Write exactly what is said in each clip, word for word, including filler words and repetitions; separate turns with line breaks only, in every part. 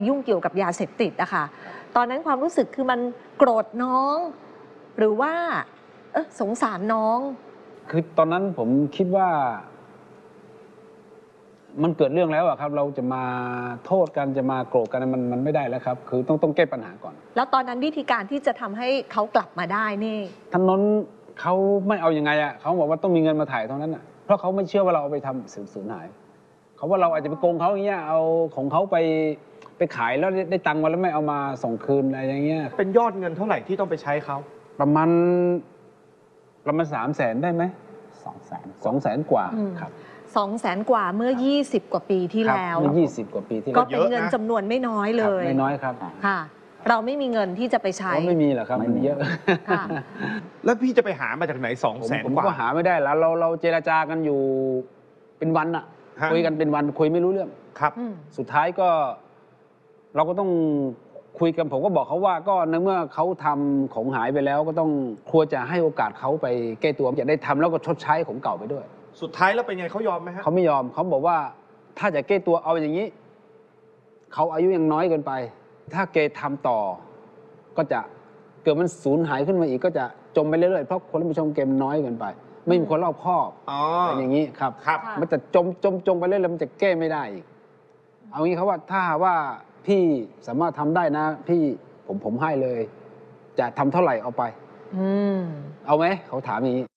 ยุ่งเกี่ยวกับยาเสพติดอะค่ะตอนนั้นความรู้สึกคือมันโกรธน้องหรือว่าเออสงสารน้อง
คือตอนนั้นผมคิดว่ามันเกิดเรื่องแล้วอะครับเราจะมาโทษกันจะมาโกรธกันมันมันไม่ได้แล้วครับคือต้องต้องแก้ปัญหาก่อน
แล้วตอนนั้นวิธีการที่จะทำให้เขากลับมาได้นี่
ท่านนนท์เขาไม่เอายังไงอะเขาบอกว่าต้องมีเงินมาถ่ายเท่านั้นอะเพราะเขาไม่เชื่อว่าเราเอาไปทำสูญสูญหายเขาว่าเราอาจจะไปโกงเขาอย่างเงี้ยเอาของเขาไปไปขายแล้วได้ตังค์มาแล้วไม่เอามาส่งคืนอะไรอย่างเงี้ย
เป็นยอดเงินเท่าไหร่ที่ต้องไปใช้เขา
ประมาณประมาณสามแสนได้ไหมสองแสนสองแสนกว่าครับ
สองแสนกว่าเมื่อยี่สิบกว่าปีที่แล้ว
เมื่อยี่สิบกว่าปีที่แล้ว
ก็เป็นเงินจำนวนไม่น้อยเลย
ไม่น้อยครับ
ค่ะเราไม่มีเงินที่จะไปใช้
ไม่มีหรอกครับมันเยอะ
แล้วพี่จะไปหามาจากไหนสองแสนกว่า
ผมก็หาไม่ได้แล้วเราเราเจรจากันอยู่เป็นวันอะคุยกันเป็นวันคุยไม่รู้เรื่อง
ครับ
สุดท้ายก็เราก็ต้องคุยกันผมก็บอกเขาว่าก็ในเมื่อเขาทำของหายไปแล้วก็ต้องควรจะให้โอกาสเขาไปแก้ตัวจะได้ทำแล้วก็ชดใช้ของเก่าไปด้วย
สุดท้ายแล้วเป็นไงเขายอมไหมฮะ
เขาไม่ยอมเขาบอกว่าถ้าจะแก้ตัวเอาอย่างนี้เขาอายุยังน้อยเกินไปถ้าเกทำต่อก็จะเกิดมันสูญหายขึ้นมาอีกก็จะจมไปเรื่อยๆเพราะคนที่มาชมเกมน้อยเกินไปไม่มีคนรอบคอบอะไรอย่างนี้ครับมันจะจมจมจมไปเรื่อยๆมันจะแก้ไม่ได้อีกเอางี้เขาว่าถ้าว่าพี่สามารถทำได้นะพี่ผมผมให้เลยจะทำเท่าไหร่เอาไปเอาไหมเขาถามอย่างนี้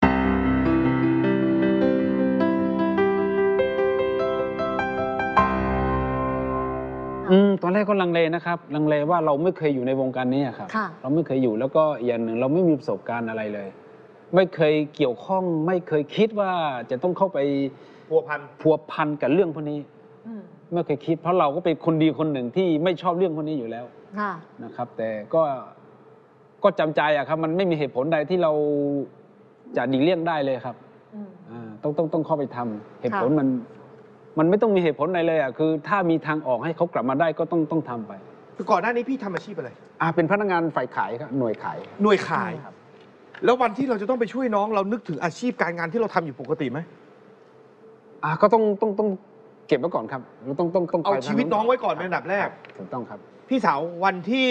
อืมตอนแรกก็ลังเลนะครับลังเลว่าเราไม่เคยอยู่ในวงการนี้ครับเราไม่เคยอยู่แล้วก็อย่างหนึ่งเราไม่มีประสบการณ์อะไรเลยไม่เคยเกี่ยวข้องไม่เคยคิดว่าจะต้องเข้าไป
พัวพัน
พัวพันกับเรื่องพวกนี้ไม่เคยคิดเพราะเราก็เป็นคนดีคนหนึ่งที่ไม่ชอบเรื่องพวกนี้อยู่แล้วนะครับแต่ก็ก็จำใจอะครับมันไม่มีเหตุผลใดที่เราจะหลีกเลี่ยงได้เลยครับต้องต้องต้องเข้าไปทำเหตุผลมันมันไม่ต้องมีเหตุผลอะไรเลยอ่ะคือถ้ามีทางออกให้เขากลับมาได้ก็ต้องต้องทำไป
คือก่อนหน้านี้พี่ทำอาชีพอะไร
อ่าเป็นพนักงานฝ่ายขายครับหน่วยขาย
หน่วยขายครับแล้ววันที่เราจะต้องไปช่วยน้องเรานึกถึงอาชีพการงานที่เราทำอยู่ปกติไหม
อ่าก็ต้องต้องต้องเก็บไว้ก่อนครับเราต้องต้องต้อง
เอาชีวิตน้องไว้ก่อนเป็นอันดับแรก
ถูกต้องครับ
พี่สาววันที่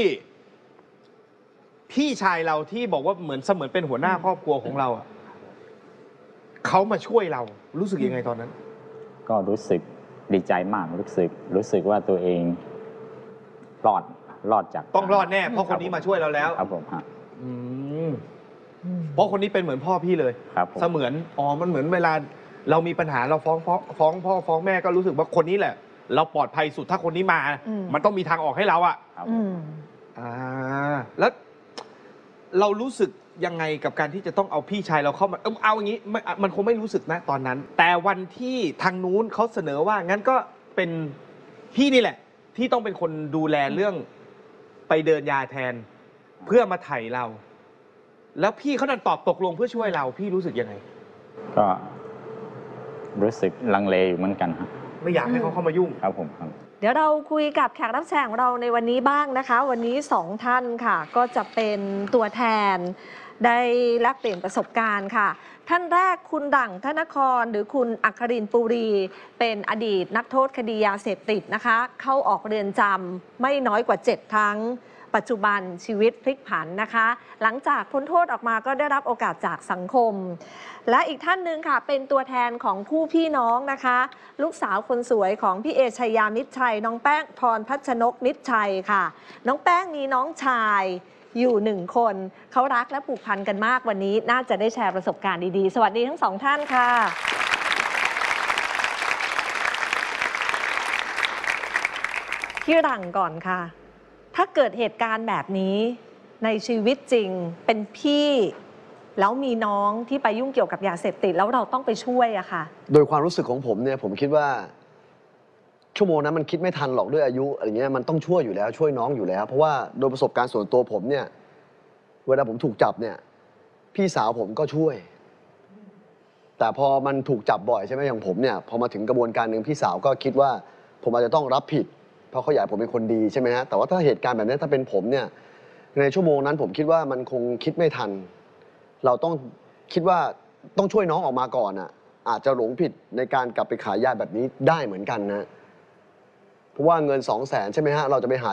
พี่ชายเราที่บอกว่าเหมือนเสมือนเป็นหัวหน้าครอบครัวของเราอ่ะเขามาช่วยเรารู้สึกยังไงตอนนั้น
ก็รู้สึกดีใจมากรู้สึกรู้สึกว่าตัวเองรอดรอดจาก
ต้องรอดแน่เพราะคนนี้มาช่วยเราแล้ว
ครับผมฮะ
เพราะคนนี้เป็นเหมือนพ่อพี่เลยเสมือนอ๋อมันเหมือนเวลาเรามีปัญหาเราฟ้องฟ้องฟ้องพ่อฟ้องแม่ก็รู้สึกว่าคนนี้แหละเราปลอดภัยสุดถ้าคนนี้มามันต้องมีทางออกให้เราอ่ะอ่าแล้วเรารู้สึกยังไงกับการที่จะต้องเอาพี่ชายเราเข้ามาเอาอย่างนี้มันคงไม่รู้สึกนะตอนนั้นแต่วันที่ทางนู้นเขาเสนอว่างั้นก็เป็นพี่นี่แหละที่ต้องเป็นคนดูแลเรื่องไปเดินยาแทนเพื่อมาไถ่เราแล้วพี่เขาดันตอบตกลงเพื่อช่วยเราพี่รู้สึกยังไง
ก็รู้สึกลังเลอยู่เหมือนกันครับ
ไม่อยากให้เขาเข้ามายุ่ง
ครับผมครับ
เดี๋ยวเราคุยกับแขกรับเชิญของเราในวันนี้บ้างนะคะวันนี้สองท่านค่ะก็จะเป็นตัวแทนได้แลกเปลี่ยนประสบการณ์ค่ะท่านแรกคุณดั่งธนครหรือคุณอัครินทร์ปุรีเป็นอดีตนักโทษคดียาเสพติดนะคะเข้าออกเรือนจำไม่น้อยกว่าเจ็ดครั้งปัจจุบันชีวิตพลิกผันนะคะหลังจากพ้นโทษออกมาก็ได้รับโอกาสจากสังคมและอีกท่านหนึ่งค่ะเป็นตัวแทนของคู่พี่น้องนะคะลูกสาวคนสวยของพี่เอชัยยามิตรชัยน้องแป้งพรพัชนกมิตรชัยค่ะน้องแป้งมีน้องชายอยู่หนึ่งคนเขารักและผูกพันกันมากวันนี้น่าจะได้แชร์ประสบการณ์ดีๆสวัสดีทั้งสองท่านค่ะพี่หลังก่อนค่ะถ้าเกิดเหตุการณ์แบบนี้ในชีวิตจริงเป็นพี่แล้วมีน้องที่ไปยุ่งเกี่ยวกับยาเสพติดแล้วเราต้องไปช่วยอะค่ะ
โดยความรู้สึกของผมเนี่ยผมคิดว่าชั่วโมงนั้นมันคิดไม่ทันหรอกด้วยอายุอะไรเงี้ยมันต้องช่วยอยู่แล้วช่วยน้องอยู่แล้วเพราะว่าโดยประสบการณ์ส่วนตัวผมเนี่ยเวลาผมถูกจับเนี่ยพี่สาวผมก็ช่วยแต่พอมันถูกจับบ่อยใช่ไหมอย่างผมเนี่ยพอมาถึงกระบวนการหนึ่งพี่สาวก็คิดว่าผมอาจจะต้องรับผิดเพราะเขาอยากผมเป็นคนดีใช่ไหมฮะแต่ว่าถ้าเหตุการณ์แบบนี้ถ้าเป็นผมเนี่ยในชั่วโมงนั้นผมคิดว่ามันคงคิดไม่ทันเราต้องคิดว่าต้องช่วยน้องออกมาก่อนอ่ะอาจจะหลงผิดในการกลับไปขายยาแบบนี้ได้เหมือนกันนะเพราะว่าเงินสองแสนใช่ไหมฮะเราจะไปหา